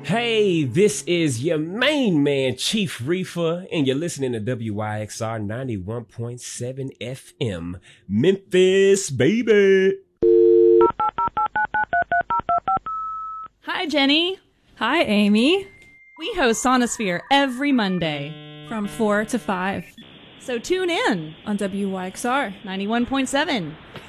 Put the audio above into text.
Hey, this is your main man, Chief Reefer, and you're listening to WYXR 91.7 FM, Memphis, baby. Hi, Jenny. Hi, Amy. We host Sonosphere every Monday From 4 to 5 so tune in on WYXR. 91.7.